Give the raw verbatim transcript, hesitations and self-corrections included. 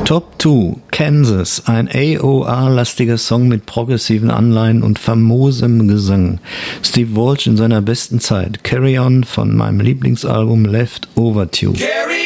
Top zwei, Kansas, ein A O R-lastiger Song mit progressiven Anleihen und famosem Gesang. Steve Walsh in seiner besten Zeit. Carry On von meinem Lieblingsalbum Left Overtube.